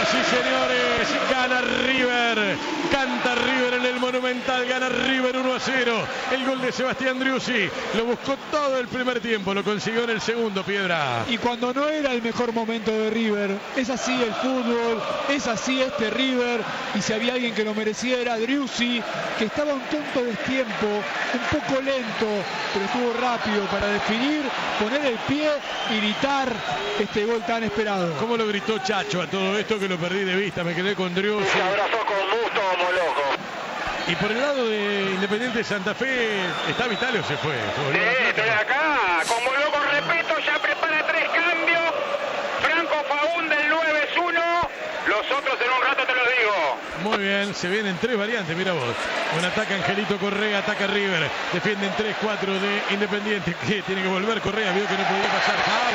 sí señores, gana River, canta River en el Monumental, gana River 1-0, el gol de Sebastián Driussi, lo buscó todo el primer tiempo, lo consiguió en el segundo, Piedra. Y cuando no era el mejor momento de River, es así el fútbol, es así este River, y si había alguien que lo mereciera, Driussi, que estaba un tonto destiempo, un poco lento, pero estuvo rápido para definir, poner el pie y gritar este gol tan esperado. ¿Cómo lo gritó Chacho a todo esto que lo perdí de vista? Me quedé con Driussi. Se abrazó con gusto como loco. Y por el lado de Independiente Santa Fe, ¿está Vitalio o se fue? Sí, estoy acá, como loco, repito, ya prepara 3 cambios. Franco Faúndez, el 9 es 1. Los otros en un rato te los digo. Muy bien, se vienen 3 variantes, mira vos. Un ataque Angelito Correa, ataca River. Defienden 3-4 de Independiente. Que tiene que volver Correa, vio que no podía pasar.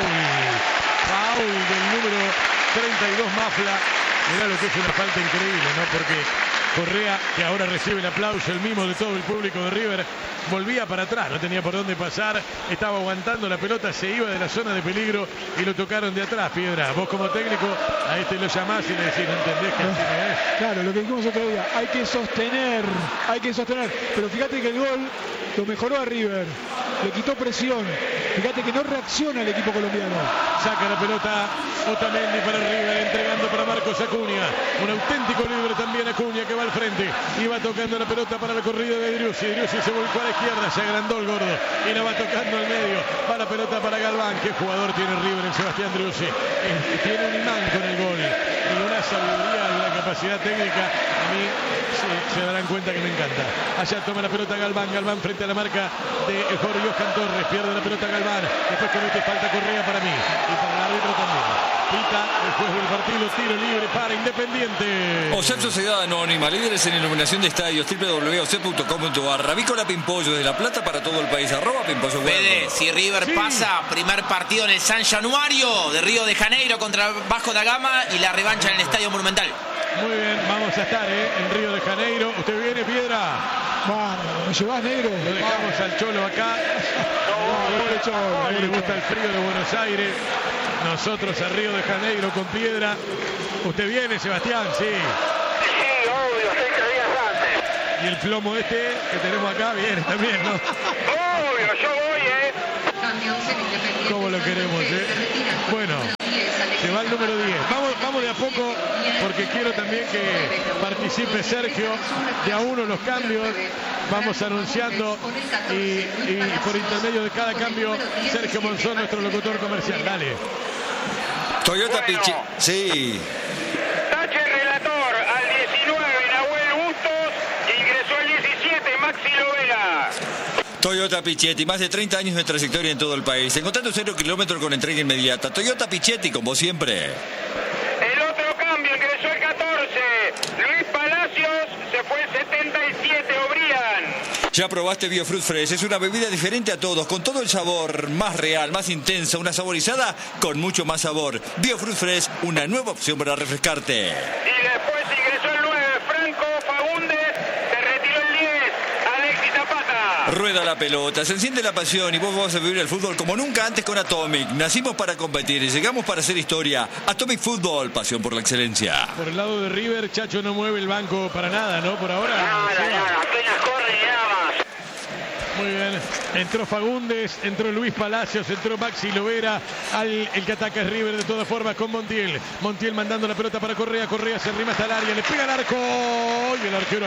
Foul del número 32, Mafla. Mirá lo que es una falta increíble, ¿no? Porque Correa, que ahora recibe el aplauso, el mimo de todo el público de River, volvía para atrás, no tenía por dónde pasar, estaba aguantando la pelota, se iba de la zona de peligro y lo tocaron de atrás, Piedra. Vos como técnico, a este lo llamás y le decís, ¿no entendés que así no es? Claro, lo que dijimos otro día, hay que sostener, pero fíjate que el gol lo mejoró a River, le quitó presión, fíjate que no reacciona el equipo colombiano. Saca la pelota Otamendi para River, entregando para Marcos Acuña, un auténtico libre también Acuña que va al frente, y va tocando la pelota para el corrido de Driussi. Driussi se volcó a la izquierda, se agrandó el gordo y la va tocando al medio, va la pelota para Galván. ¿Qué jugador tiene River en Sebastián Driussi? Tiene un imán con el gol y una sabiduría y una capacidad técnica, a mí se darán cuenta que me encanta. Allá toma la pelota Galván frente a la marca de Jorge Johan Torres, pierde la pelota Galván, después comete falta Correa para mí y para el árbitro también. Pita el juez del partido, tiro libre para Independiente. OSEP Sociedad Anónima, líderes en iluminación de estadios, www.osep.com.ar. Ravícola Pimpollo de La Plata para todo el país, @Pimpollo. Fede, si River pasa, primer partido en el San Januario de Río de Janeiro contra Vasco da Gama y la revancha en el Estadio Monumental. Muy bien, vamos a estar en Río de Janeiro. ¿Usted viene, Piedra? Bueno, ¿me llevas, negro? Lo dejamos al Cholo acá. A él le gusta el frío de Buenos Aires. Nosotros a Río de Janeiro con Piedra. ¿Usted viene, Sebastián? Sí. Sí, obvio, 6 días antes. Y el plomo este que tenemos acá viene también, ¿no? Obvio, yo voy, ¿Cómo lo queremos, Bueno, se va el número 10. Vamos de a poco, porque quiero también que participe Sergio. De a uno los cambios. Vamos anunciando y por intermedio de cada cambio, Sergio Monzón, nuestro locutor comercial. Dale. Toyota Pichi. Sí. Tache relator al 19, Nahuel Bustos. Ingresó al 17, Maxi Lovera. Toyota Pichetti, más de 30 años de trayectoria en todo el país. Encontrando 0 kilómetros con entrega inmediata. Toyota Pichetti, como siempre. El otro cambio, ingresó el 14. Luis Palacios, se fue el 77, Obrián. Ya probaste BioFruit Fresh, es una bebida diferente a todos, con todo el sabor, más real, más intensa, una saborizada con mucho más sabor. BioFruit Fresh, una nueva opción para refrescarte. Y después ingresó el 9, Franco Faúndez, se retiró el 10, Alexis Zapata. Rueda la pelota, se enciende la pasión y vos vas a vivir el fútbol como nunca antes con Atomic. Nacimos para competir y llegamos para hacer historia. Atomic Fútbol, pasión por la excelencia. Por el lado de River, Chacho no mueve el banco para nada, ¿no? Por ahora. Nada, apenas corre y nada más. Muy bien, entró Fagundes, entró Luis Palacios, entró Maxi Lovera, el que ataca es River de todas formas con Montiel. Montiel mandando la pelota para Correa, Correa se arrima hasta el área, le pega al arco y el arquero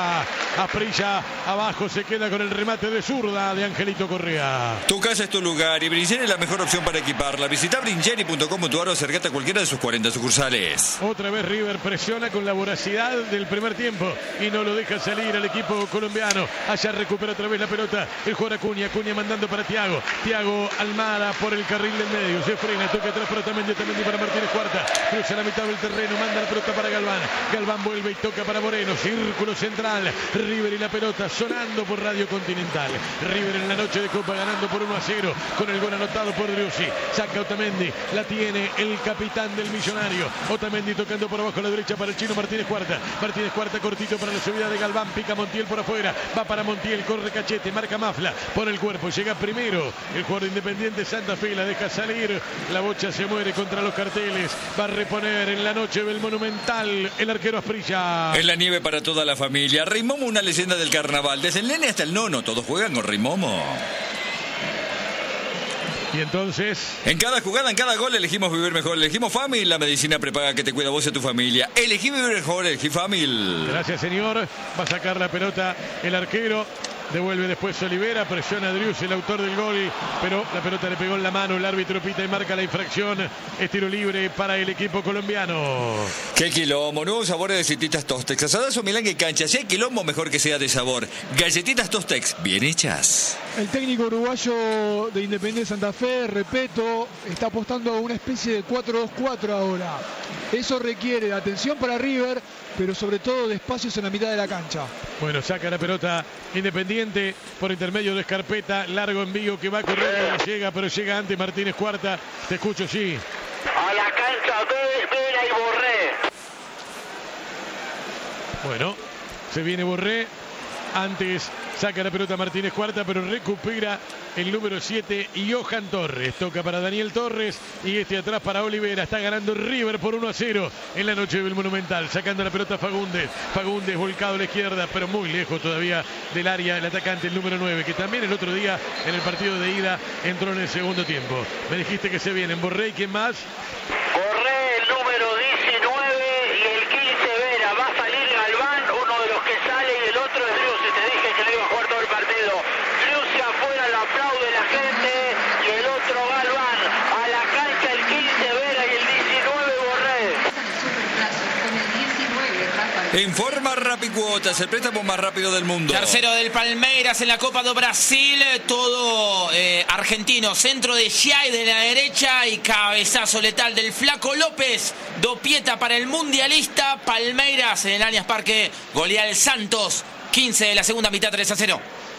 Asprilla abajo, se queda con el remate de zurda de Angelito Correa. Tu casa es tu lugar y Bringeni es la mejor opción para equiparla. Visita bringeni.com.ar o acercate a cualquiera de sus 40 sucursales. Otra vez River presiona con la voracidad del primer tiempo y no lo deja salir al equipo colombiano. Allá recupera otra vez la pelota el jugador Acuña mandando para Thiago Almada por el carril del medio, se frena, toca atrás para Otamendi para Martínez Cuarta, cruza la mitad del terreno, manda la pelota para Galván vuelve y toca para Moreno, círculo central, River y la pelota sonando por Radio Continental. River en la noche de Copa ganando por 1-0 con el gol anotado por Driussi, saca Otamendi, la tiene el capitán del Millonario, Otamendi tocando por abajo a la derecha para el chino Martínez Cuarta cortito para la subida de Galván, pica Montiel por afuera, va para Montiel, corre Cachete, marca Mafla, Mafla por el cuerpo, llega primero el jugador de Independiente Santa Fe, la deja salir, la bocha se muere contra los carteles, va a reponer en la noche del Monumental el arquero Asprilla. Es la nieve para toda la familia. Rey Momo, una leyenda del carnaval, desde el nene hasta el nono, todos juegan con Rey Momo. Y entonces, en cada jugada, en cada gol, elegimos vivir mejor. Elegimos Famil, la medicina prepaga que te cuida a vos y a tu familia. Elegí vivir mejor, elegí Famil. Gracias, señor. Va a sacar la pelota el arquero. Devuelve después Olivera, presiona a Driussi, el autor del gol, pero la pelota le pegó en la mano, el árbitro pita y marca la infracción. Es tiro libre para el equipo colombiano. ¡Qué quilombo! Nuevos sabores de galletitas Tostex. Asadazo, milanga y cancha. Si hay quilombo, mejor que sea de sabor. Galletitas Tostex, bien hechas. El técnico uruguayo de Independiente Santa Fe, Repetto, está apostando a una especie de 4-2-4 ahora. Eso requiere de atención para River, pero sobre todo de espacios en la mitad de la cancha. Bueno, saca la pelota Independiente por intermedio de Scarpetta, largo envío que va corriendo, no llega, pero llega antes Martínez Cuarta. Te escucho, sí. A la cancha Vera y Borré. Bueno, se viene Borré. Antes saca la pelota Martínez Cuarta, pero recupera el número 7, Johan Torres. Toca para Daniel Torres y este atrás para Olivera. Está ganando River por 1-0 en la noche del Monumental. Sacando la pelota Fagundes. Fagundes volcado a la izquierda, pero muy lejos todavía del área. El atacante, el número 9, que también el otro día en el partido de ida entró en el segundo tiempo. Me dijiste que se vienen Borré y ¿quién más? Borré, el número 19 y el 15 Vera. Va a salir Galván, uno de los que sale, y el otro es Driussi. Te dije que le iba a jugar todo el partido. Driussi afuera, le aplaude la gente, y el otro Galván. A la cancha el 15 Vera y el 19 Borré. Informa Rapicuotas, el préstamo más rápido del mundo. Tercero del Palmeiras en la Copa do Brasil, todo argentino. Centro de Giai de la derecha y cabezazo letal del Flaco López. Dopieta para el mundialista. Palmeiras en el Allianz Parque golea al Santos. 15 de la segunda mitad, 3-0.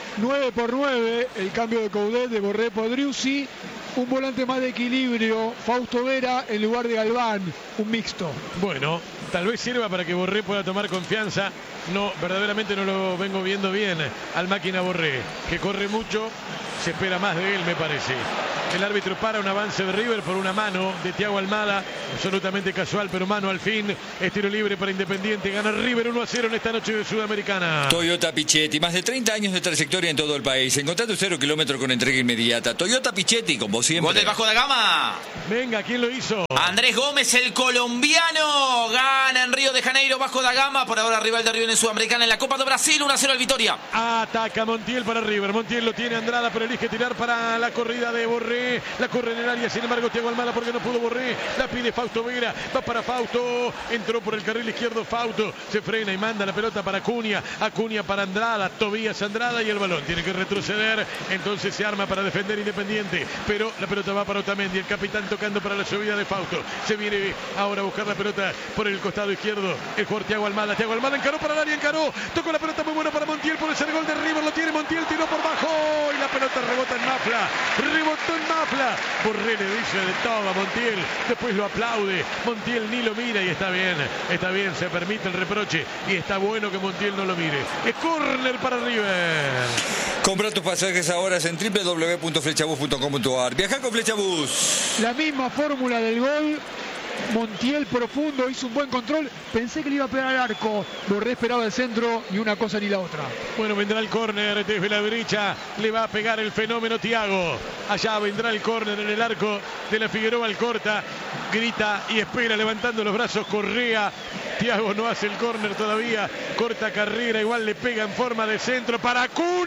9-9, el cambio de Coudet de Borré por Driussi. Un volante más de equilibrio, Fausto Vera en lugar de Galván, un mixto. Bueno, tal vez sirva para que Borré pueda tomar confianza. No, verdaderamente no lo vengo viendo bien al máquina Borré, que corre mucho, se espera más de él, me parece. El árbitro para un avance de River por una mano de Thiago Almada, absolutamente casual, pero mano al fin. Es tiro libre para Independiente, gana River 1-0 en esta noche de Sudamericana. Toyota Pichetti, más de 30 años de trayectoria en todo el país. Encontrá tu 0 kilómetro con entrega inmediata. Toyota Pichetti, con vos siempre. Gol del Vasco da Gama. Venga, ¿quién lo hizo? Andrés Gómez, el colombiano. Gana en Río de Janeiro, Vasco da Gama. Por ahora rival de River en Sudamericana en la Copa do Brasil. 1-0 al Vitória. Ataca Montiel para River. Montiel lo tiene Andrada, pero elige tirar para la corrida de Borré. La corre en el área, sin embargo, Thiago Almada porque no pudo Borré. La pide Fausto Vera. Va para Fausto. Entró por el carril izquierdo Fausto. Se frena y manda la pelota para Acuña. Acuña para Andrada. Tobías Andrada y el balón tiene que retroceder. Entonces se arma para defender Independiente. Pero la pelota va para Otamendi. El capitán tocando para la subida de Fausto. Se viene ahora a buscar la pelota por el costado izquierdo. El jugador Thiago Almada. Thiago Almada encaró para el área, encaró. Tocó la pelota muy buena para Montiel. Por el gol de River. Lo tiene Montiel. Tiró por bajo. Y la pelota rebota en Mafla. Rebotó en Mafla. Borré le dice de todo a Montiel. Después lo aplaude. Montiel ni lo mira y está bien. Está bien. Se permite el reproche. Y está bueno que Montiel no lo mire. Es córner para River. Compra tus pasajes ahora en www.flechabus.com.ar. Viaja con Flechabus. La misma fórmula del gol. Montiel profundo, hizo un buen control. Pensé que le iba a pegar al arco. Borré esperaba el centro, ni una cosa ni la otra. Bueno, vendrá el córner desde la derecha. Le va a pegar el fenómeno Thiago. Allá vendrá el córner en el arco de la Figueroa. El corta, grita y espera levantando los brazos Correa. Thiago no hace el córner todavía. Corta carrera, igual le pega en forma de centro para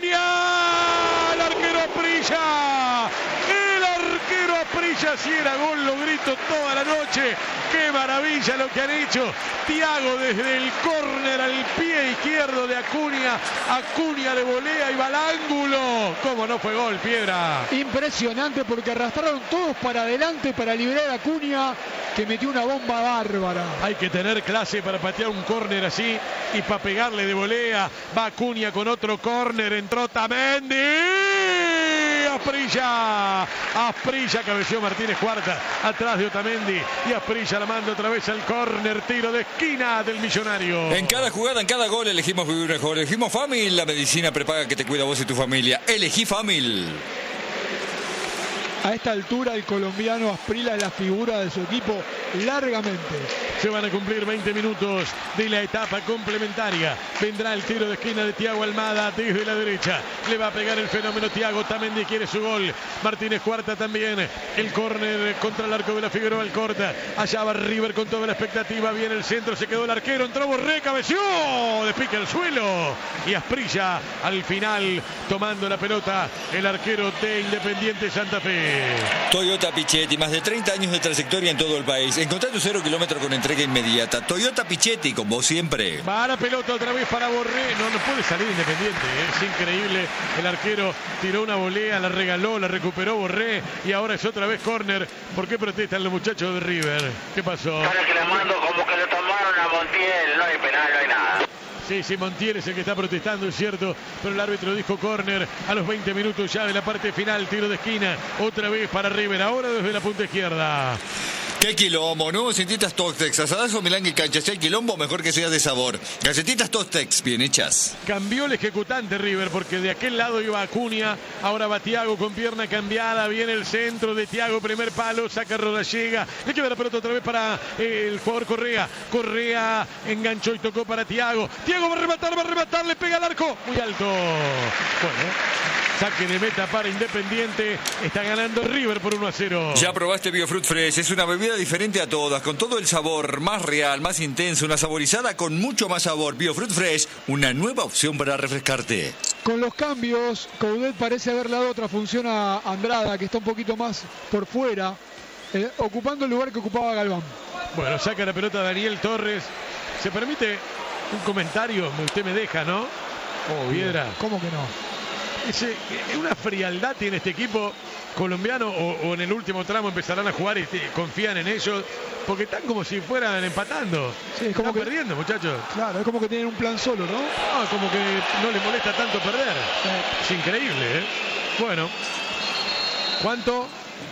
Acuña. El arquero Asprilla. El arquero Asprilla, si era gol, lo grito toda la noche. ¡Qué maravilla lo que han hecho! Thiago desde el córner al pie izquierdo de Acuña. Acuña de volea y va al ángulo. ¿Cómo no fue gol, Piedra? Impresionante porque arrastraron todos para adelante para liberar a Acuña, que metió una bomba bárbara. Hay que tener clase para patear un córner así y para pegarle de volea. Va Acuña con otro córner. Entró Otamendi. Asprilla. Asprilla cabeceó Martínez Cuarta atrás de Otamendi y Asprilla la manda otra vez al córner, tiro de esquina del Millonario. En cada jugada, en cada gol elegimos vivir mejor. Elegimos Famil, la medicina prepaga que te cuida a vos y tu familia. Elegí Famil. A esta altura el colombiano Asprilla es la figura de su equipo largamente. Se van a cumplir 20 minutos de la etapa complementaria. Vendrá el tiro de esquina de Thiago Almada desde la derecha. Le va a pegar el fenómeno Thiago. Otamendi quiere su gol. Martínez Cuarta también. El córner contra el arco de la Figueroa al corta. Allá va River con toda la expectativa. Viene el centro. Se quedó el arquero. Entró Borré. Cabeció. Despica el suelo. Y Asprilla al final tomando la pelota. El arquero de Independiente Santa Fe. Toyota Pichetti, más de 30 años de trayectoria en todo el país. Encontrá tu 0 kilómetro con entrega inmediata. Toyota Pichetti, con vos siempre. Va la pelota otra vez para Borré. No puede salir Independiente. Es increíble. El arquero tiró una volea, la regaló, la recuperó Borré. Y ahora es otra vez córner. ¿Por qué protestan los muchachos de River? ¿Qué pasó? Para que le mando como que lo tomaron a Montiel. No hay penal, no hay nada. Sí, Montiel es el que está protestando, es cierto, pero el árbitro dijo córner a los 20 minutos ya de la parte final, tiro de esquina, otra vez para River, ahora desde la punta izquierda. ¡Qué quilombo! Nuevos galletitas Tostex, asadazo, milán y cancha. Si hay quilombo, mejor que sea de sabor. Galletitas Tostex, bien hechas. Cambió el ejecutante River, porque de aquel lado iba Acuña, ahora va Thiago con pierna cambiada, viene el centro de Thiago, primer palo, saca Rodallega, le queda la pelota otra vez para el jugador Correa. Correa enganchó y tocó para Thiago. Thiago va a rematar, le pega al arco, muy alto. Bueno, saque de meta para Independiente. Está ganando River por 1-0. Ya probaste Biofruit Fresh. Es una bebida diferente a todas, con todo el sabor, más real, más intenso, una saborizada con mucho más sabor. Biofruit Fresh, una nueva opción para refrescarte. Con los cambios, Coudet parece haber dado otra función a Andrada, que está un poquito más por fuera, ocupando el lugar que ocupaba Galván. Bueno, saca la pelota Daniel Torres. ¿Se permite un comentario? Usted me deja, ¿no? Oh, Viedra. ¿Cómo que no? Una frialdad tiene este equipo colombiano, o en el último tramo empezarán a jugar y confían en ellos, porque están como si fueran empatando. Sí, es como están perdiendo, muchachos. Claro, es como que tienen un plan solo, ¿no? No, como que no les molesta tanto perder. Es increíble, ¿eh? Bueno, ¿cuánto?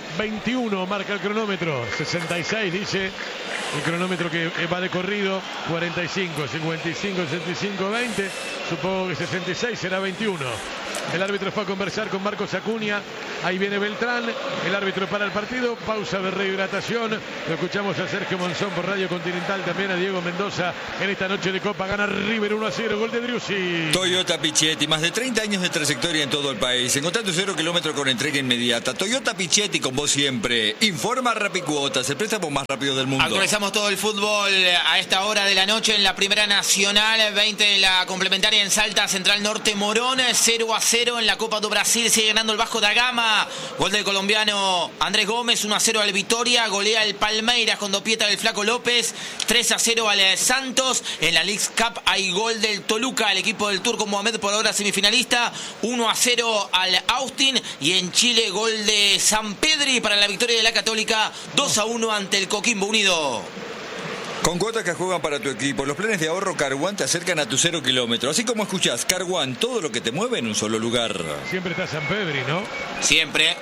21 marca el cronómetro, 66 dice el cronómetro que va de corrido, 45, 55, 65, 20, supongo que 66 será 21. El árbitro fue a conversar con Marcos Acuña, ahí viene Beltrán, el árbitro para el partido, pausa de rehidratación, lo escuchamos a Sergio Monzón por Radio Continental, también a Diego Mendoza, en esta noche de Copa, gana River 1-0, gol de Driussi. Toyota Pichetti, más de 30 años de trayectoria en todo el país, encontrá tu 0 kilómetro con entrega inmediata. Toyota Pichetti, con vos siempre. Informa Rapicuotas, el préstamo más rápido del mundo. Actualizamos todo el fútbol a esta hora de la noche en la Primera Nacional, 20 de la complementaria en Salta, Central Norte Morón, 0-0 en la Copa do Brasil, sigue ganando el Vasco da Gama, gol del colombiano Andrés Gómez, 1-0 al Vitória, golea el Palmeiras con dopieta del Flaco López, 3-0 al Santos, en la Leagues Cup hay gol del Toluca, el equipo del Turco Mohamed por ahora semifinalista, 1-0 al Austin, y en Chile gol de San Pedri para la victoria de la Católica, 2-1 ante el Coquimbo Unido. Con cuotas que juegan para tu equipo, los planes de ahorro Carwan te acercan a tu 0 kilómetro. Así como escuchás, Carwan, todo lo que te mueve en un solo lugar. Siempre está San Pedri, ¿no? Siempre.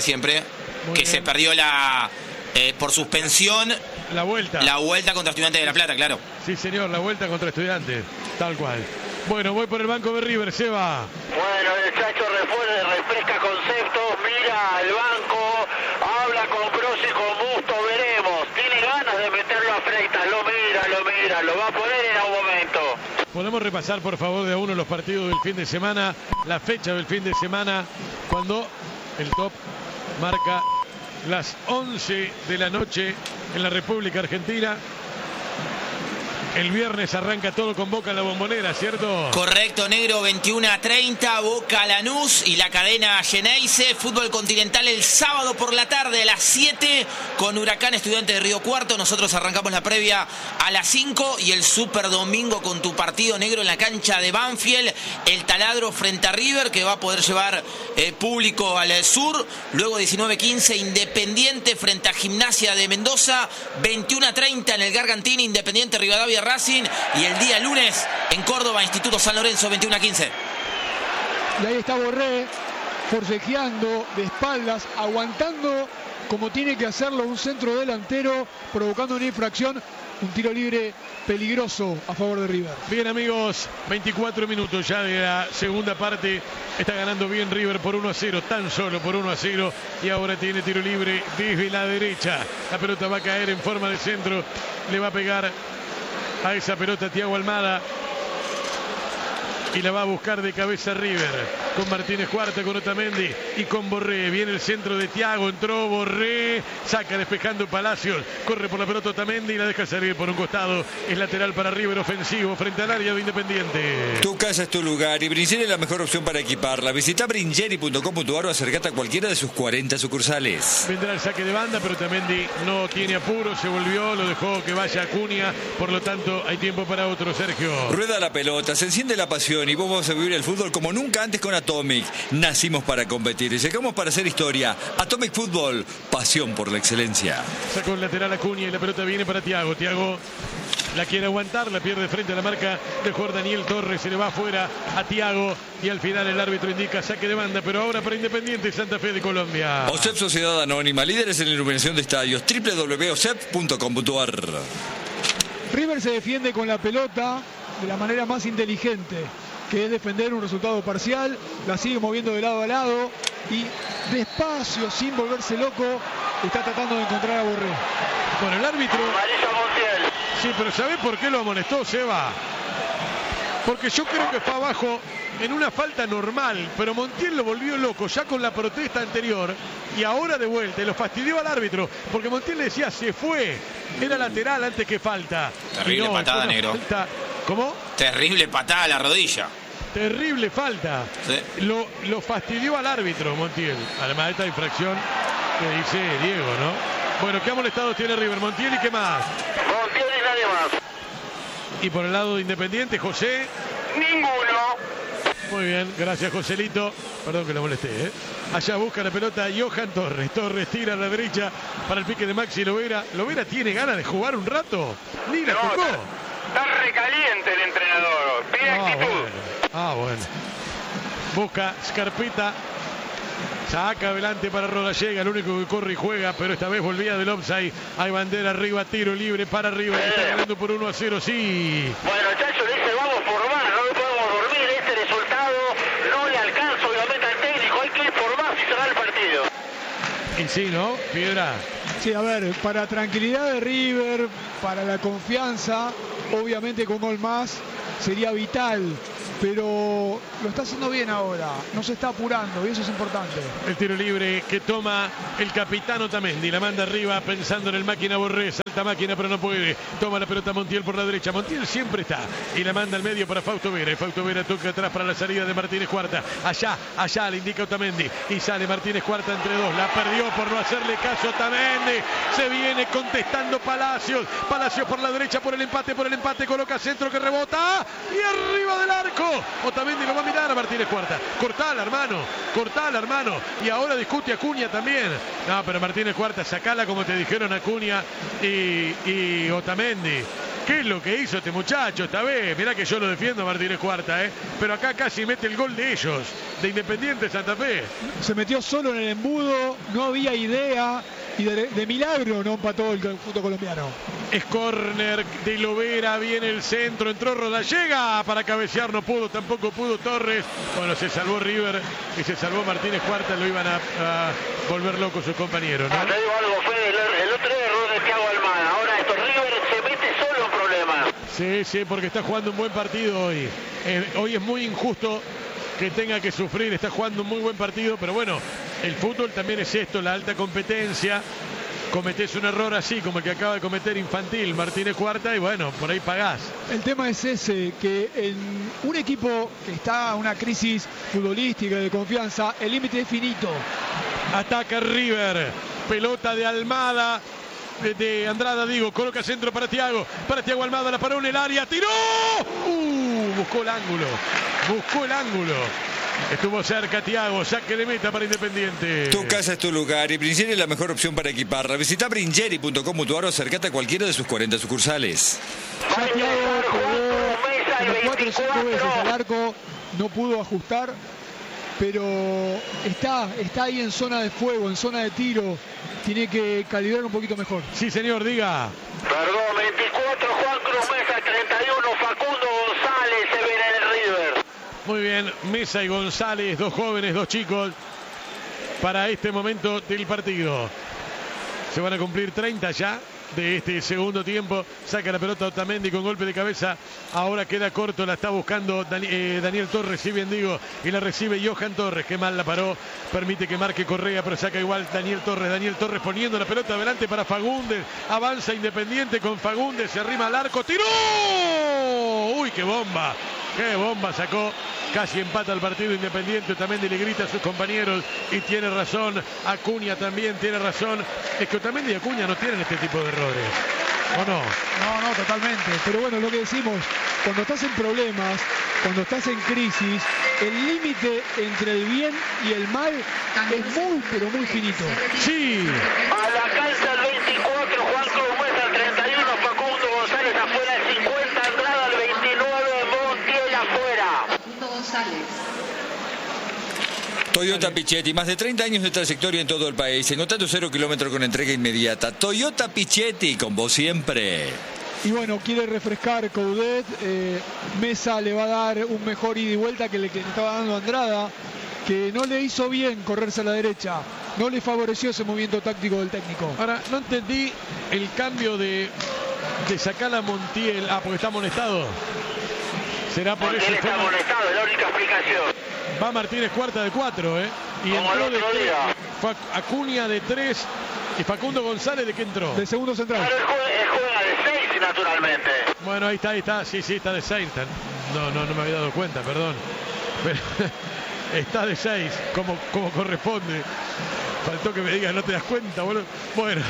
Muy que bien. se perdió por suspensión. La vuelta. La vuelta contra Estudiantes de La Plata, claro. Sí, señor, la vuelta contra Estudiantes, tal cual. Bueno, voy por el banco de River, Seba. Bueno, el Chacho refresca conceptos, mira al banco, habla con Kroos y con Busto, veremos. Tiene ganas de meterlo a Freitas, lo mira, lo va a poner en algún momento. Podemos repasar, por favor, de a uno los partidos del fin de semana, la fecha del fin de semana, cuando el top marca las 11 de la noche en la República Argentina. El viernes arranca todo con Boca en la Bombonera, ¿cierto? Correcto, negro, 21:30, Boca Lanús y la cadena Geneise. Fútbol continental el sábado por la tarde a las 7 con Huracán Estudiantes de Río Cuarto. Nosotros arrancamos la previa a las 5 y el super domingo con tu partido negro en la cancha de Banfield. El Taladro frente a River, que va a poder llevar público al sur. Luego 19:15 Independiente frente a Gimnasia de Mendoza. 21:30 en el Gargantini, Independiente Rivadavia Racing, y el día lunes en Córdoba Instituto San Lorenzo, 21:15. Y ahí está Borré, forcejeando de espaldas, aguantando como tiene que hacerlo un centro delantero, provocando una infracción, un tiro libre peligroso a favor de River. Bien, amigos, 24 minutos ya de la segunda parte. Está ganando bien River por 1-0, tan solo por 1-0. Y ahora tiene tiro libre desde la derecha. La pelota va a caer en forma de centro. Le va a pegar a esa pelota Thiago Almada. Y la va a buscar de cabeza River. Con Martínez Cuarta, con Otamendi y con Borré. Viene el centro de Thiago, entró Borré. Saca despejando Palacios. Corre por la pelota Otamendi y la deja salir por un costado. Es lateral para River, ofensivo frente al área de Independiente. Tu casa es tu lugar y Bringeri es la mejor opción para equiparla. Visita bringeri.com.ar o acercate a cualquiera de sus 40 sucursales. Vendrá el saque de banda, pero Otamendi no tiene apuro. Se volvió, lo dejó que vaya Acuña. Por lo tanto, hay tiempo para otro, Sergio. Rueda la pelota, se enciende la pasión y vos vas a vivir el fútbol como nunca antes con Atomic. Nacimos para competir y llegamos para hacer historia. Atomic Fútbol, pasión por la excelencia. Sacó el lateral Acuña y la pelota viene para Thiago. Thiago la quiere aguantar, la pierde frente a la marca del jugador Daniel Torres. Se le va afuera a Thiago y al final el árbitro indica saque de banda, pero ahora para Independiente Santa Fe de Colombia. OSEP Sociedad Anónima, líderes en iluminación de estadios, www.osep.com.ar. River se defiende con la pelota de la manera más inteligente, que es defender un resultado parcial, la sigue moviendo de lado a lado y despacio, sin volverse loco, está tratando de encontrar a Borré. Bueno, el árbitro... Marisa Montiel. Sí, pero ¿sabés por qué lo amonestó, Seba? Porque yo creo que fue abajo en una falta normal, pero Montiel lo volvió loco ya con la protesta anterior y ahora de vuelta, y lo fastidió al árbitro, porque Montiel le decía se fue, era lateral antes que falta. Terrible patada, negro. Falta. ¿Cómo? Terrible patada a la rodilla. Terrible falta. Sí. Lo fastidió al árbitro Montiel. Además de esta infracción que dice Diego, ¿no? Bueno, ¿qué amonestados tiene River? Montiel y qué más. Montiel y nadie más. Y por el lado de Independiente, José. Ninguno. Muy bien, gracias Joselito. Perdón que lo molesté, ¿eh? Allá busca la pelota Johan Torres. Torres tira a la derecha para el pique de Maxi Lovera. Lovera tiene ganas de jugar un rato. Ni la tocó. Está recaliente el entrenador. Pide actitud. Bueno. Busca Scarpeta. Saca adelante para Rodallega, el único que corre y juega, pero esta vez volvía del offside. Hay bandera arriba, tiro libre para arriba. Está ganando por 1-0, sí. Bueno, Chacho le dice vamos por más, no le podemos dormir. Este resultado no le alcanza obviamente al técnico. Hay que ir por más y cerrar el partido. Y sí, ¿no? Piedra. Sí, a ver, para tranquilidad de River, para la confianza, obviamente con gol más sería vital, pero lo está haciendo bien ahora, no se está apurando y eso es importante. El tiro libre que toma el capitán Otamendi, la manda arriba pensando en el máquina Borré, salta máquina pero no puede, toma la pelota Montiel por la derecha, Montiel siempre está y la manda al medio para Fausto Vera, y Fausto Vera toca atrás para la salida de Martínez Cuarta, allá le indica Otamendi y sale Martínez Cuarta entre dos, la perdió por no hacerle caso a Otamendi, se viene contestando Palacios por la derecha por el empate, coloca centro que rebota y arriba del arco, Otamendi lo va a mirar a Martínez Cuarta, cortala hermano, y ahora discute Acuña también, no, pero Martínez Cuarta sacala como te dijeron Acuña y Otamendi. ¿Qué es lo que hizo este muchacho esta vez? Mirá que yo lo defiendo a Martínez Cuarta, pero acá casi mete el gol de ellos, de Independiente Santa Fe. Se metió solo en el embudo, no había idea y de milagro no empató el fútbol colombiano. Es córner de Lovera, viene el centro, entró Rodallega para cabecear, no pudo, tampoco pudo Torres. Bueno, se salvó River y se salvó Martínez Cuarta, lo iban a volver loco sus compañeros, ¿no? Te digo algo, Fede, el otro error de Thiago Almada, ahora esto River se mete solo en problemas. Sí, porque está jugando un buen partido hoy. Hoy es muy injusto que tenga que sufrir, está jugando un muy buen partido, pero bueno, el fútbol también es esto, la alta competencia. Cometés un error así como el que acaba de cometer Infantil Martínez Cuarta y bueno, por ahí pagás. El tema es ese, que en un equipo que está en una crisis futbolística de confianza, el límite es finito. Ataca River, pelota de Almada, de Andrada, coloca centro para Thiago Almada, la paró en el área, tiró, buscó el ángulo. Estuvo cerca Thiago, saque de meta para Independiente. Tu casa es tu lugar y Bringeri es la mejor opción para equiparla. Visita bringeri.com.ar o acercate a cualquiera de sus 40 sucursales. Ya Thiago pegó 4 o 5 veces al arco, no pudo ajustar pero está ahí en zona de fuego, en zona de tiro. Tiene que calibrar un poquito mejor. Sí, señor, diga. Perdón, 24 Juan Cruz Mesa, 31 Facundo González, se ven en el River. Muy bien, Mesa y González, dos jóvenes, dos chicos, para este momento del partido. Se van a cumplir 30 ya de este segundo tiempo. Saca la pelota Otamendi con golpe de cabeza. Ahora queda corto, la está buscando Daniel Torres, si bien digo, y la recibe Johan Torres, que mal la paró. Permite que marque Correa, pero saca igual Daniel Torres. Daniel Torres poniendo la pelota adelante para Fagundes. Avanza Independiente con Fagundes, se arrima al arco, tiró. ¡Uy, qué bomba! ¡Qué bomba sacó! Casi empata el partido Independiente. Otamendi le grita a sus compañeros y tiene razón. Acuña también tiene razón. Es que Otamendi y Acuña no tienen este tipo de errores, ¿o no? No, totalmente. Pero bueno, lo que decimos, cuando estás en problemas, cuando estás en crisis, el límite entre el bien y el mal es muy, pero muy finito. Sí. A la cancha el 24 Juan Cruz Mesa, el 31 Facundo González afuera, el 50 Andrada, el 29 Montiel afuera. Facundo González. Toyota Pichetti, más de 30 años de trayectoria en todo el país, encontrando 0 kilómetros con entrega inmediata. Toyota Pichetti, con vos siempre. Y bueno, quiere refrescar Coudet. Mesa le va a dar un mejor ida y vuelta que le estaba dando Andrada, que no le hizo bien correrse a la derecha. No le favoreció ese movimiento táctico del técnico. Ahora, no entendí el cambio de sacar a Montiel. Ah, porque está amonestado. Será por Montiel eso. está amonestado, es la única explicación. Va Martínez cuarta de 4, ¿eh? Y Como el entró otro de día. Acuña de 3 y Facundo González, ¿de qué entró? De segundo central. Claro, él juega de 6 naturalmente. Bueno, ahí está. Sí, está de 6. No me había dado cuenta, perdón. Pero está de 6, como corresponde. Faltó que me digas, no te das cuenta, boludo. Bueno.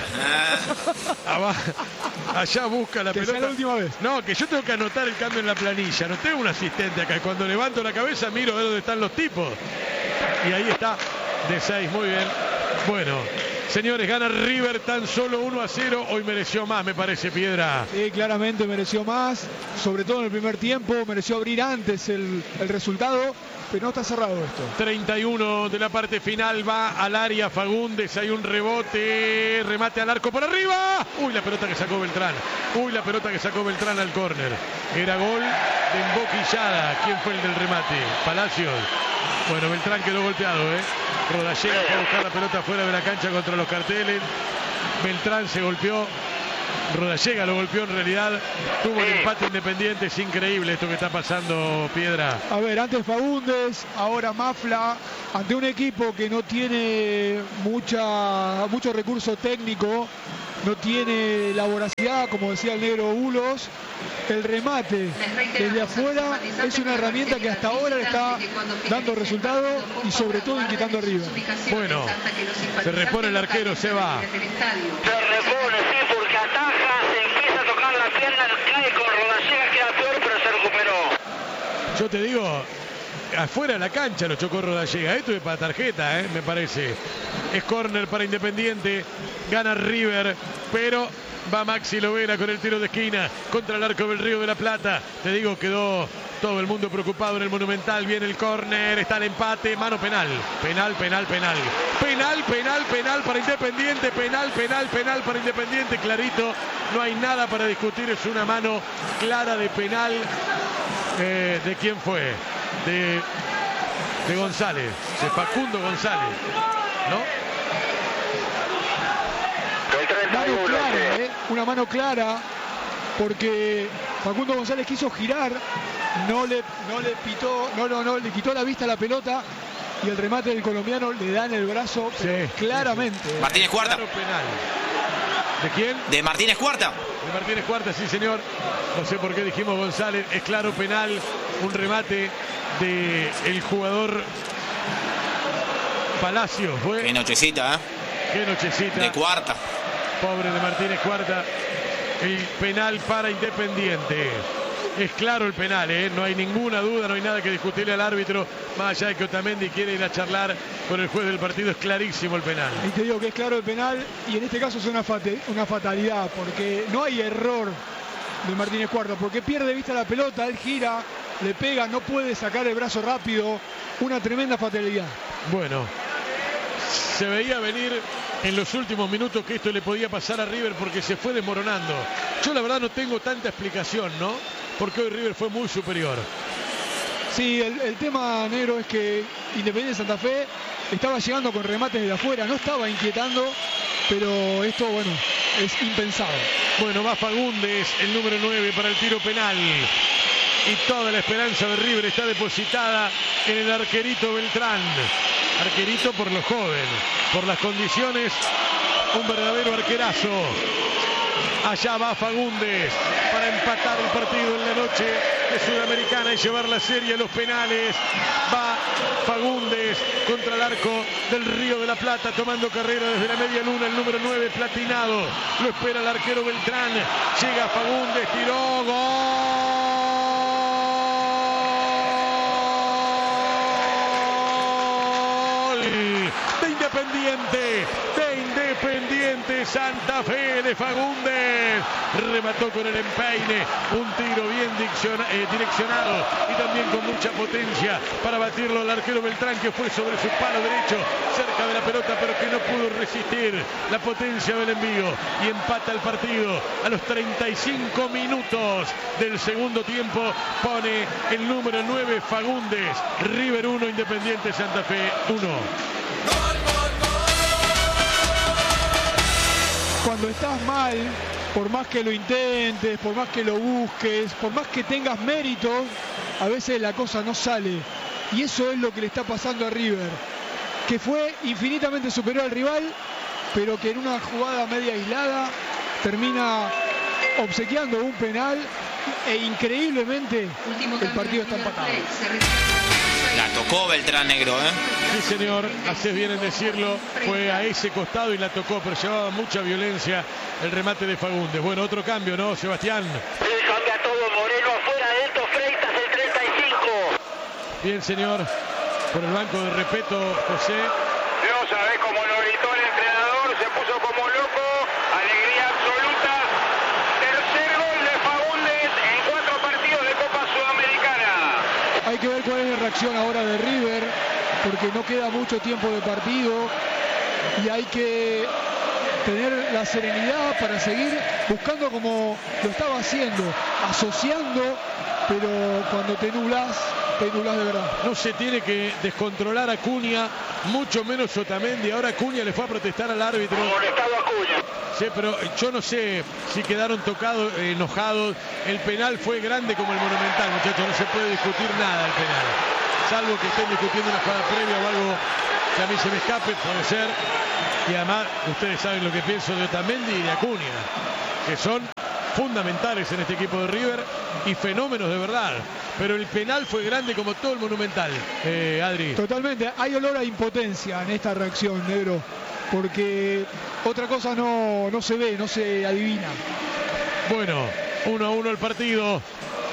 Allá busca la Que pelota. sea la última vez. No, que yo tengo que anotar el cambio en la planilla. No tengo un asistente acá. Cuando levanto la cabeza miro a ver dónde están los tipos. Y ahí está, de 6, muy bien. Bueno, señores, gana River tan solo 1-0. Hoy mereció más, me parece, Piedra. Sí, claramente mereció más, sobre todo en el primer tiempo. Mereció abrir antes el resultado, pero no está cerrado esto. 31 de la parte final, va al área Fagundes, hay un rebote, remate al arco por arriba. Uy, la pelota que sacó Beltrán al córner. Era gol de emboquillada. ¿Quién fue el del remate? Palacios. Bueno, Beltrán quedó golpeado, Rodallega fue a buscar la pelota fuera de la cancha contra los carteles. Beltrán se golpeó. Rodallega lo golpeó en realidad. Tuvo el empate Independiente. Es increíble esto que está pasando, Piedra. A ver, antes Fagundes, ahora Mafla, ante un equipo que no tiene mucho recurso técnico, no tiene la voracidad, como decía el negro Bulos. El remate desde afuera es una herramienta que hasta ahora le está dando resultados y sobre todo inquietando arriba. Bueno, se repone el arquero, se va. Se repone, sí, porque ataja, se empieza a tocar la pierna, cae con Rodallega, queda peor, pero se recuperó. Yo te digo, afuera de la cancha lo chocó Rodallega. Esto es para tarjeta, me parece. Es córner para Independiente. Gana River, pero va Maxi Lovera con el tiro de esquina contra el arco del Río de la Plata. Te digo, quedó todo el mundo preocupado en el Monumental. Viene el córner, está el empate, mano penal. Penal para Independiente. Penal para Independiente. Clarito, no hay nada para discutir. Es una mano clara de penal. ¿De quién fue? De González, de Facundo González, ¿no? Mano clara, una mano clara, porque Facundo González quiso girar, no le quitó la vista a la pelota y el remate del colombiano le da en el brazo, sí, claramente. Martínez Cuarta. Claro, penal. ¿De quién? De Martínez Cuarta. De Martínez Cuarta, sí señor. No sé por qué dijimos González. Es claro penal, un remate del jugador Palacios. Qué nochecita, Qué nochecita. De Cuarta. Pobre de Martínez Cuarta. El penal para Independiente. Es claro el penal, no hay ninguna duda, no hay nada que discutirle al árbitro. Más allá de que Otamendi quiere ir a charlar con el juez del partido, es clarísimo el penal. Y te digo que es claro el penal y en este caso es una fatalidad, porque no hay error de Martínez Cuarta, porque pierde vista la pelota, él gira, le pega, no puede sacar el brazo rápido una tremenda fatalidad. Bueno, se veía venir en los últimos minutos que esto le podía pasar a River porque se fue desmoronando. Yo la verdad no tengo tanta explicación, ¿no? Porque hoy River fue muy superior. Sí, el tema, negro, es que Independiente Santa Fe estaba llegando con remates de afuera, no estaba inquietando, pero esto, bueno, es impensado. Bueno, va Fagundes, el número 9 para el tiro penal. Y toda la esperanza de River está depositada en el arquerito Beltrán. Arquerito por lo joven, por las condiciones, un verdadero arquerazo. Allá va Fagundes para empatar el partido en la noche de Sudamericana y llevar la serie a los penales. Va Fagundes contra el arco del Río de la Plata, tomando carrera desde la media luna, el número 9 platinado. Lo espera el arquero Beltrán. Llega Fagundes, tiró, gol. De Independiente Santa Fe de Fagundes. Remató con el empeine, un tiro bien direccionado y también con mucha potencia para batirlo al arquero Beltrán, que fue sobre su palo derecho, cerca de la pelota, pero que no pudo resistir la potencia del envío y empata el partido a los 35 minutos del segundo tiempo. Pone el número 9 Fagundes. River 1, Independiente Santa Fe 1. Cuando estás mal, por más que lo intentes, por más que lo busques, por más que tengas méritos, a veces la cosa no sale. Y eso es lo que le está pasando a River, que fue infinitamente superior al rival, pero que en una jugada media aislada termina obsequiando un penal e increíblemente el partido está empatado. La tocó Beltrán, negro, ¿eh? Sí, señor, haces bien en decirlo. Fue a ese costado y la tocó, pero llevaba mucha violencia el remate de Fagundes. Bueno, otro cambio, ¿no, Sebastián? Sí, cambia todo. Moreno afuera, adentro Freitas, el 35. Bien, señor. Por el banco de respeto, José. No sabés cómo lo gritó el entrenador, se puso como loco. Alegría absoluta. Tercer gol de Fagundes en 4 partidos de Copa Sudamericana. Hay que ver cuál es la reacción ahora de River, porque no queda mucho tiempo de partido y hay que tener la serenidad para seguir buscando como lo estaba haciendo, asociando, pero cuando te nublas de verdad. No se tiene que descontrolar a Cunha, mucho menos Otamendi. Ahora Cunha le fue a protestar al árbitro. Molestado a Cunha. Sí, pero yo no sé si quedaron tocados, enojados. El penal fue grande como el Monumental, muchachos. No se puede discutir nada el penal. Salvo que estén discutiendo una jugada previa o algo que a mí se me escape, puede ser. Y además, ustedes saben lo que pienso de Otamendi y de Acuña, que son fundamentales en este equipo de River y fenómenos de verdad. Pero el penal fue grande como todo el Monumental, Adri. Totalmente, hay olor a impotencia en esta reacción, negro, porque otra cosa no se ve, no se adivina. Bueno, 1-1 el partido.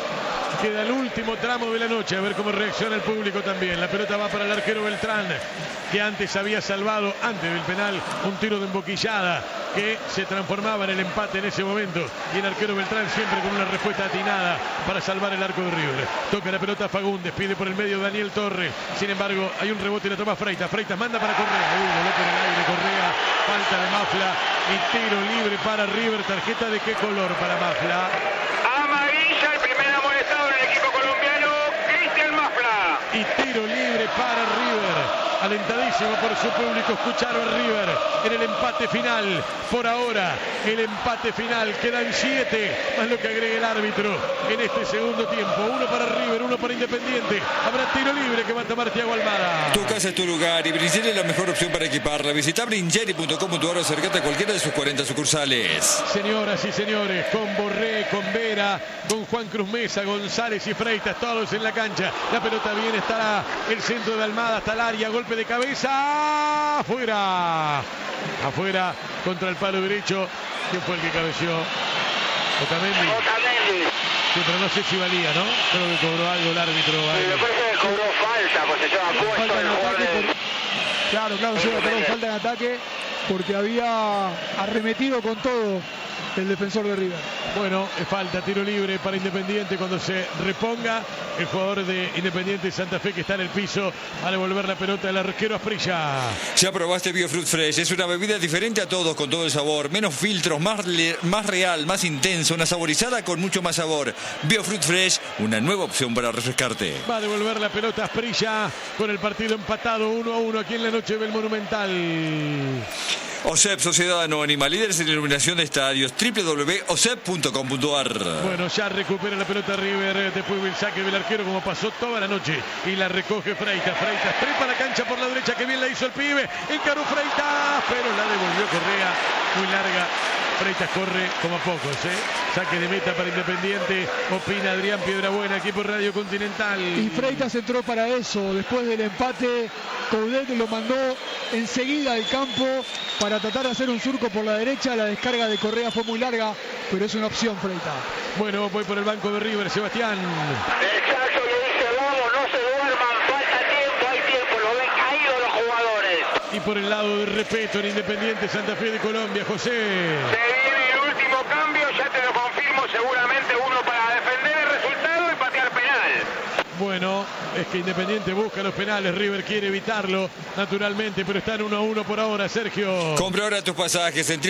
Queda el último tramo de la noche, a ver cómo reacciona el público también. La pelota va para el arquero Beltrán, que antes había salvado, antes del penal, un tiro de emboquillada que se transformaba en el empate en ese momento. Y el arquero Beltrán siempre con una respuesta atinada para salvar el arco de River. Toca la pelota Fagundes, pide por el medio Daniel Torres. Sin embargo, hay un rebote y la toma Freitas. Freitas manda para Correa. Voló por el aire Correa. Falta de Mafla y tiro libre para River. ¿Tarjeta de qué color para Mafla? Amarilla, el primer amonestado en el equipo colombiano, Cristian Mafla. Y tiro libre para River. Alentadísimo por su público, escucharon a River en el empate final. Por ahora, el empate final. Quedan 7, más lo que agrega el árbitro en este segundo tiempo. 1 para River, 1 para Independiente. Habrá tiro libre que va a tomar Thiago Almada. Tu casa es tu lugar y Bringeri es la mejor opción para equiparla. Visita Bringeri.com.ar o acercate a cualquiera de sus 40 sucursales. Señoras y señores, con Borré, con Vera, con Juan Cruz Mesa, González y Freitas, todos en la cancha. La pelota viene, estará el centro de Almada hasta el área. Golpe de cabeza, afuera contra el palo derecho. ¿Quién fue el que cabeció? Otamendi. Sí, pero no sé si valía, ¿no? Creo que cobró algo el árbitro. Me parece que cobró falta, pues se llama puesto Falta en el ataque jugador. Claro, sí, falta en ataque porque había arremetido con todo el defensor de River. Bueno, falta, tiro libre para Independiente. Cuando se reponga el jugador de Independiente Santa Fe, que está en el piso, a devolver la pelota al arquero Asprilla. Ya probaste BioFruit Fresh, es una bebida diferente a todos, con todo el sabor, menos filtros, más real, más intensa, una saborizada con mucho más sabor. BioFruit Fresh, una nueva opción para refrescarte. Va a devolver la pelota Asprilla con el partido empatado 1-1 aquí en la noche del Monumental. OSEP, Sociedad Anónima, líderes en iluminación de estadios, www.osep.com.ar. Bueno, ya recupera la pelota River, después del saque del arquero como pasó toda la noche, y la recoge Freitas. Freitas trepa la cancha por la derecha, que bien la hizo el pibe, encaró Freitas, pero la devolvió Correa, muy larga. Freitas corre como pocos, saque de meta para Independiente, opina Adrián Piedrabuena, equipo Radio Continental. Y Freitas entró para eso, después del empate, Coudet lo mandó enseguida al campo para tratar de hacer un surco por la derecha. La descarga de Correa fue muy larga, pero es una opción Freitas. Bueno, voy por el banco de River, Sebastián. El Chacho le dice, vamos, no se duerman, falta tiempo, hay tiempo, lo ven caídos los jugadores. Y por el lado de respeto en Independiente Santa Fe de Colombia, José. Se viene el último cambio, ya te lo confirmo, seguramente uno para defender el resultado y patear penal. Bueno, es que Independiente busca los penales, River quiere evitarlo, naturalmente, pero están 1-1 por ahora, Sergio. Compra ahora tus pasajes en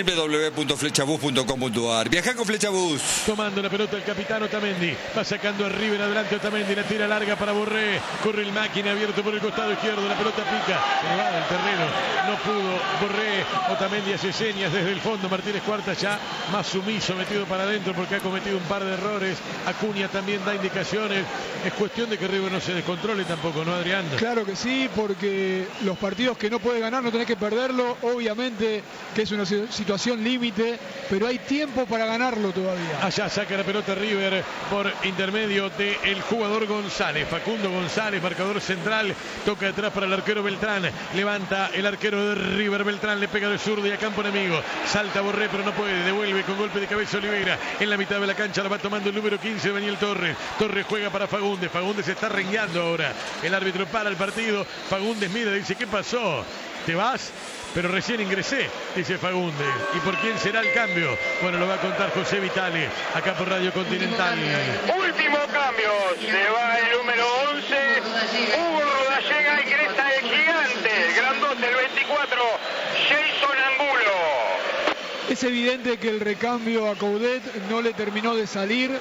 www.flechabus.com.ar. Viaja con Flechabus. Tomando la pelota el capitán Otamendi, va sacando a River adelante Otamendi, la tira larga para Borré, corre el máquina abierto por el costado izquierdo, la pelota pica, se va del terreno, no pudo Borré, Otamendi hace señas desde el fondo, Martínez Cuarta ya más sumiso, metido para adentro porque ha cometido un par de errores, Acuña también da indicaciones, es cuestión de que River no se descontrole tampoco, ¿no, Adrián? Claro que sí, porque los partidos que no puedes ganar no tenés que perderlo, obviamente que es una situación límite, pero hay tiempo para ganarlo todavía. Allá saca la pelota River por intermedio del jugador González, Facundo González, marcador central, toca atrás para el arquero Beltrán, levanta el arquero de River, Beltrán le pega de zurda y a campo enemigo, salta Borré pero no puede, devuelve con golpe de cabeza Oliveira, en la mitad de la cancha la va tomando el número 15 Daniel Torres, Torres juega para Fagundes, Fagundes se está rengueando ahora, el árbitro para el partido, Fagundes mira, dice, ¿qué pasó? ¿Te vas? Pero recién ingresé, dice Fagundes. ¿Y por quién será el cambio? Bueno, lo va a contar José Vitale, acá por Radio Continental. Último cambio, se va el número 11, Hugo Rodallega y cresta el gigante, el grandote, el 24, Jason Angulo. Es evidente que el recambio a Coudet no le terminó de salir,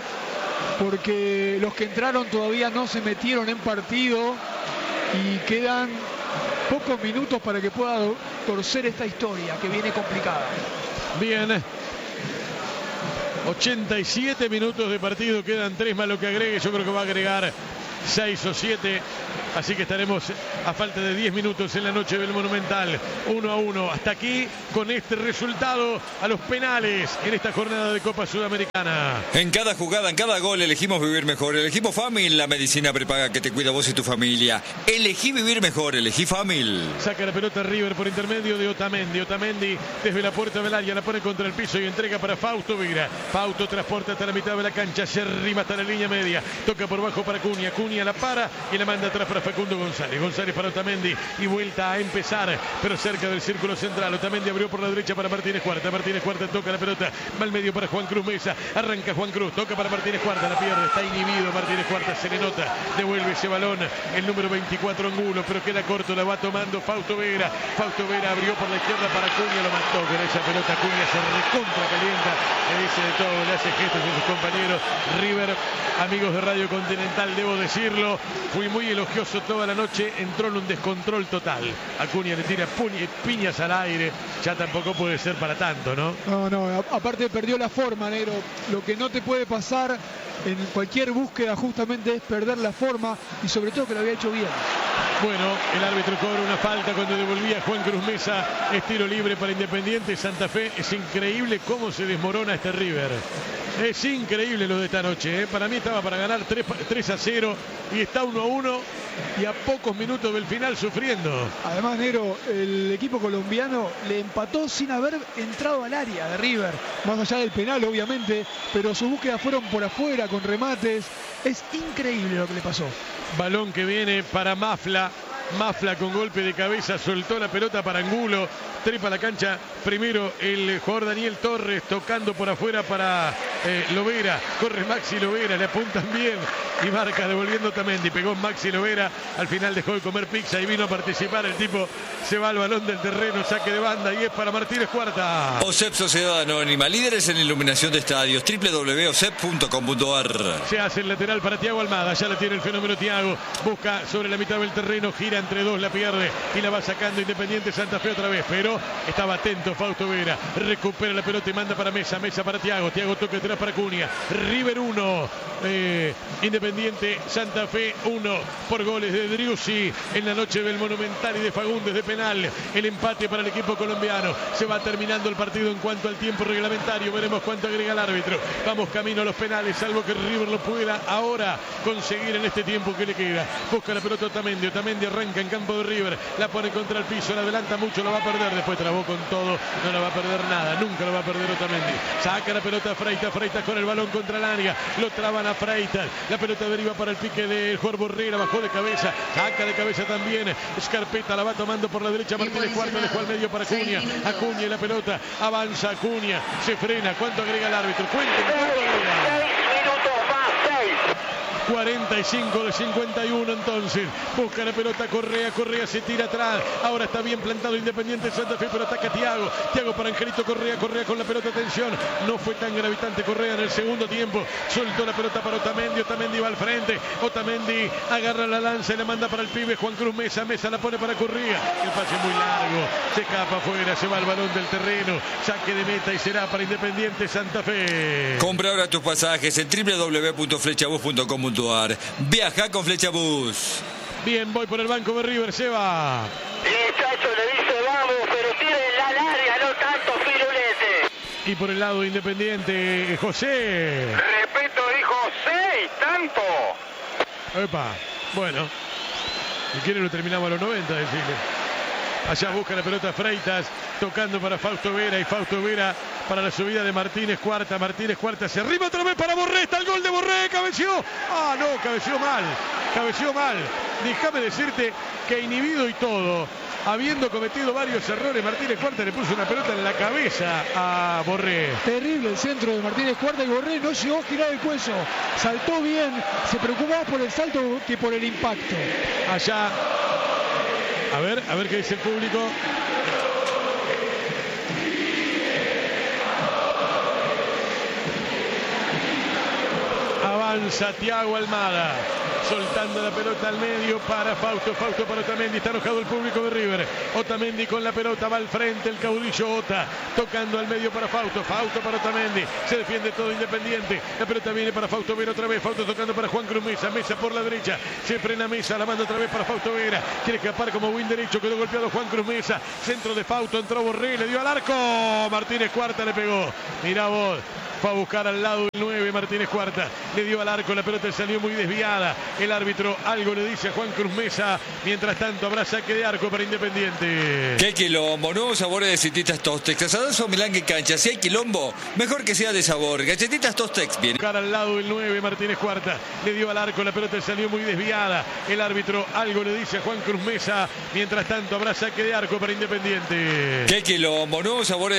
porque los que entraron todavía no se metieron en partido y quedan pocos minutos para que pueda torcer esta historia que viene complicada. Bien, 87 minutos de partido, quedan 3 más lo que agregue, yo creo que va a agregar 6 o 7, así que estaremos a falta de 10 minutos en la noche del Monumental, 1-1, hasta aquí con este resultado a los penales en esta jornada de Copa Sudamericana. En cada jugada, en cada gol elegimos vivir mejor, elegimos Famil, la medicina prepaga que te cuida vos y tu familia. Elegí vivir mejor, elegí Famil. Saca la pelota River por intermedio de Otamendi, Otamendi desde la puerta del área la pone contra el piso y entrega para Fausto Vera, Fausto transporta hasta la mitad de la cancha, se arrima hasta la línea media, toca por bajo para Acuña, Acuña la para y la manda atrás para Facundo González, González para Otamendi y vuelta a empezar, pero cerca del círculo central, Otamendi abrió por la derecha para Martínez Cuarta, Martínez Cuarta toca la pelota, va al medio para Juan Cruz Mesa, arranca Juan Cruz, toca para Martínez Cuarta, la pierde, está inhibido Martínez Cuarta, se le nota, devuelve ese balón, el número 24 Angulo, pero queda corto, la va tomando Fausto Vera abrió por la izquierda para Acuña, lo mató con esa pelota, Acuña se recontra calienta, le dice de todo, le hace gestos a sus compañeros. River, amigos de Radio Continental, debo decirlo, fui muy elogioso toda la noche, entró en un descontrol total, Acuña le tira piñas al aire, ya tampoco puede ser para tanto, ¿no? No, aparte perdió la forma, negro, lo que no te puede pasar en cualquier búsqueda justamente es perder la forma y sobre todo que lo había hecho bien. Bueno, el árbitro cobra una falta cuando devolvía Juan Cruz Mesa, es tiro libre para Independiente Santa Fe. Es increíble cómo se desmorona este River. Es increíble lo de esta noche, Para mí estaba para ganar 3-0 y está 1-1 y a pocos minutos del final sufriendo. Además, negro, el equipo colombiano le empató sin haber entrado al área de River, más allá del penal obviamente, pero sus búsquedas fueron por afuera con remates. Es increíble lo que le pasó. Balón que viene para Mafla. Mafla con golpe de cabeza, soltó la pelota para Angulo, trepa la cancha primero el jugador Daniel Torres, tocando por afuera para Lovera, corre Maxi Lovera, le apuntan bien y marca devolviendo Otamendi, pegó Maxi Lovera, al final dejó de comer pizza y vino a participar, el tipo se va al balón del terreno, saque de banda y es para Martínez Cuarta. OSEP Sociedad Anónima, líderes en iluminación de estadios, www.osep.com.ar. Se hace el lateral para Thiago Almada, ya la tiene el fenómeno Thiago, busca sobre la mitad del terreno, gira entre dos, la pierde y la va sacando Independiente Santa Fe otra vez, pero estaba atento Fausto Vera, recupera la pelota y manda para Mesa, Mesa para Thiago, Thiago toca atrás para Cunha, River 1, Independiente Santa Fe 1, por goles de Driussi en la noche del Monumental y de Fagundes de penal, el empate para el equipo colombiano, se va terminando el partido en cuanto al tiempo reglamentario, veremos cuánto agrega el árbitro, vamos camino a los penales, salvo que River lo pueda ahora conseguir en este tiempo que le queda, busca la pelota Otamendi, Otamendi arranca en campo de River, la pone contra el piso, la adelanta mucho, la va a perder, después trabó con todo, no la va a perder nada, nunca lo va a perder Otamendi, saca la pelota a Freitas, Freitas con el balón contra el área, lo traban a Freitas, la pelota deriva para el pique del jugador Borrera, bajó de cabeza, saca de cabeza también, Scarpetta la va tomando por la derecha, Martínez Cuarta dejó al medio para Acuña, Acuña y la pelota, avanza Acuña, se frena, ¿cuánto agrega el árbitro? Cuenten, ¿cuánto agrega? 45 de 51 entonces, busca la pelota Correa, Correa se tira atrás, ahora está bien plantado Independiente Santa Fe, pero ataca Thiago, Thiago para Angelito Correa, Correa con la pelota, atención, no fue tan gravitante Correa en el segundo tiempo, soltó la pelota para Otamendi, Otamendi va al frente, Otamendi agarra la lanza y la manda para el pibe Juan Cruz Mesa, Mesa la pone para Correa, el pase muy largo, se escapa afuera, se va el balón del terreno, saque de meta y será para Independiente Santa Fe. Compra ahora tus pasajes en www.flechabus.com.ar. Viaja con Flechabus. Bien, voy por el banco de River, se va. El muchacho le dice vamos, pero tírenla al área, no tanto firulete. Y por el lado Independiente, José. Respeto, dijo José, tanto. Epa, bueno. Si quiere lo terminamos a los 90, decirle. Allá busca la pelota Freitas, tocando para Fausto Vera y Fausto Vera para la subida de Martínez Cuarta. Martínez Cuarta se arriba otra vez para Borré, está el gol de Borré, cabeció. Ah, no, cabeció mal. Déjame decirte que inhibido y todo, habiendo cometido varios errores, Martínez Cuarta le puso una pelota en la cabeza a Borré. Terrible el centro de Martínez Cuarta y Borré no llegó a girar el cuello. Saltó bien, se preocupaba por el salto que por el impacto. Allá, a ver qué dice el público. Avanza Thiago Almada, soltando la pelota al medio para Fausto para Otamendi, está enojado el público de River, Otamendi con la pelota, va al frente el caudillo Ota, tocando al medio para Fausto para Otamendi, se defiende todo Independiente, la pelota viene para Fausto Vera otra vez, Fausto tocando para Juan Cruz Mesa, Mesa por la derecha, se frena Mesa, la manda otra vez para Fausto Vera, quiere escapar como win derecho, quedó golpeado Juan Cruz Mesa, centro de Fausto, entró Borré, le dio al arco, Martínez Cuarta le pegó, mirá vos. Fue a buscar al lado el 9 Martínez Cuarta, le dio al arco, la pelota salió muy desviada, el árbitro algo le dice a Juan Cruz Mesa, mientras tanto habrá saque de arco para Independiente. Qué quilombo, nuevos sabores de Galletitas Tostex, asadazo Milán en cancha, si hay quilombo, mejor que sea de sabor, Galletitas Tostex, bien. Buscar al lado el 9 Martínez Cuarta, le dio al arco, la pelota salió muy desviada, el árbitro algo le dice a Juan Cruz Mesa, mientras tanto habrá saque de arco para Independiente. Qué quilombo, nuevos sabores